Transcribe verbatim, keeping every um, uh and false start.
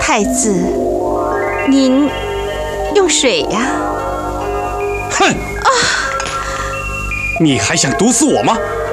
太子，您用水呀、 哼！啊！你还想毒死我吗？